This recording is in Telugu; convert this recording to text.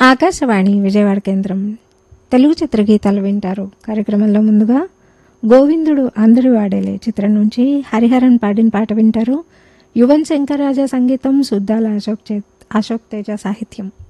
ఆకాశవాణి విజయవాడ కేంద్రం తెలుగు చిత్రగీతాలు వింటారు. కార్యక్రమంలో ముందుగా గోవిందుడు అందరి వాడేలే చిత్రం నుంచి హరిహరన్ పాడిన పాట వింటారు. యువన్ శంకర్ రాజా సంగీతం, సుద్దాల అశోక్ తేజ సాహిత్యం.